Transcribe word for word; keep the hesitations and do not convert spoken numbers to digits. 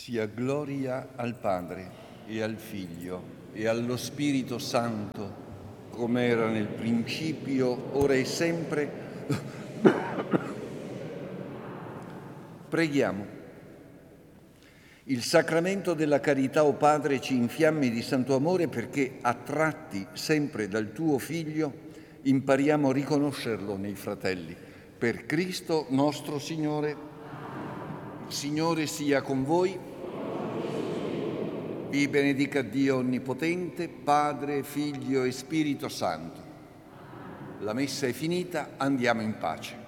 Sia gloria al Padre e al Figlio e allo Spirito Santo, come era nel principio, ora e sempre. Preghiamo. Il sacramento della carità, o Padre, ci infiammi di santo amore perché, attratti sempre dal tuo Figlio, impariamo a riconoscerlo nei fratelli. Per Cristo nostro Signore. Il Signore sia con voi. Vi benedica Dio Onnipotente, Padre, Figlio e Spirito Santo. La messa è finita, andiamo in pace.